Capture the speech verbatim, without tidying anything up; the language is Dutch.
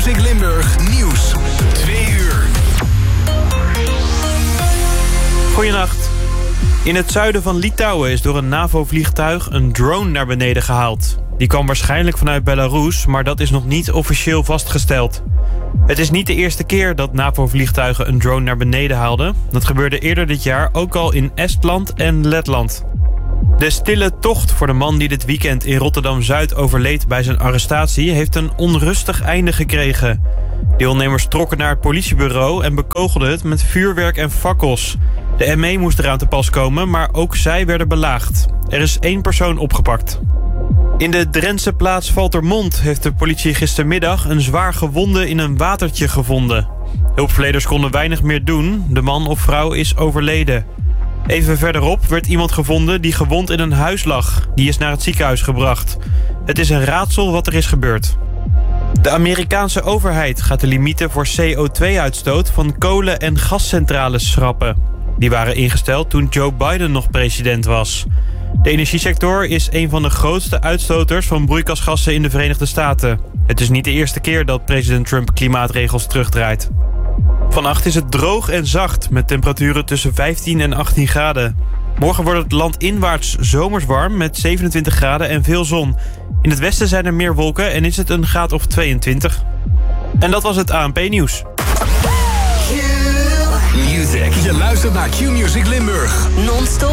Music Limburg Nieuws. Twee uur. Goedenacht. In het zuiden van Litouwen is door een NAVO-vliegtuig een drone naar beneden gehaald. Die kwam waarschijnlijk vanuit Belarus, maar dat is nog niet officieel vastgesteld. Het is niet de eerste keer dat NAVO-vliegtuigen een drone naar beneden haalden. Dat gebeurde eerder dit jaar ook al in Estland en Letland. De stille tocht voor de man die dit weekend in Rotterdam-Zuid overleed bij zijn arrestatie heeft een onrustig einde gekregen. Deelnemers trokken naar het politiebureau en bekogelden het met vuurwerk en fakkels. De M E moest eraan te pas komen, maar ook zij werden belaagd. Er is één persoon opgepakt. In de Drentse plaats Valtermond heeft de politie gistermiddag een zwaar gewonde in een watertje gevonden. Hulpverleners konden weinig meer doen. De man of vrouw is overleden. Even verderop werd iemand gevonden die gewond in een huis lag. Die is naar het ziekenhuis gebracht. Het is een raadsel wat er is gebeurd. De Amerikaanse overheid gaat de limieten voor C O twee uitstoot van kolen- en gascentrales schrappen. Die waren ingesteld toen Joe Biden nog president was. De energiesector is een van de grootste uitstoters van broeikasgassen in de Verenigde Staten. Het is niet de eerste keer dat president Trump klimaatregels terugdraait. Vannacht is het droog en zacht met temperaturen tussen vijftien en achttien graden. Morgen wordt het land inwaarts zomers warm met zevenentwintig graden en veel zon. In het westen zijn er meer wolken en is het een graad of tweeëntwintig. En dat was het A N P-nieuws. Music. Je luistert naar Q Music Limburg. Non-stop